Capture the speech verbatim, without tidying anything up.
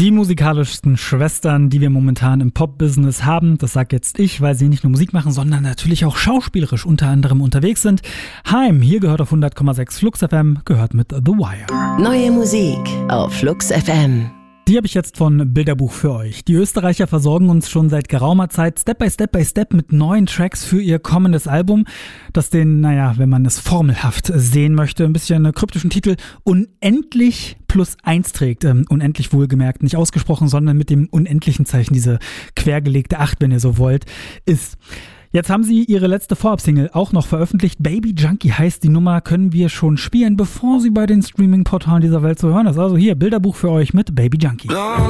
Die musikalischsten Schwestern, die wir momentan im Pop-Business haben, das sag jetzt ich, weil sie nicht nur Musik machen, sondern natürlich auch schauspielerisch unter anderem unterwegs sind. Heim, hier gehört auf hundert Komma sechs Flux F M, gehört mit The Wire. Neue Musik auf Flux F M. Die habe ich jetzt von Bilderbuch für euch. Die Österreicher versorgen uns schon seit geraumer Zeit Step by Step by Step mit neuen Tracks für ihr kommendes Album, das den, naja, wenn man es formelhaft sehen möchte, ein bisschen einen kryptischen Titel Unendlich plus eins trägt. Ähm, unendlich wohlgemerkt, nicht ausgesprochen, sondern mit dem unendlichen Zeichen, diese quergelegte acht, wenn ihr so wollt, ist. Jetzt haben sie ihre letzte Vorab-Single auch noch veröffentlicht. Baby Junkie heißt die Nummer, können wir schon spielen, bevor sie bei den Streaming-Portalen dieser Welt zu hören ist. Also hier, Bilderbuch für euch mit Baby Junkie.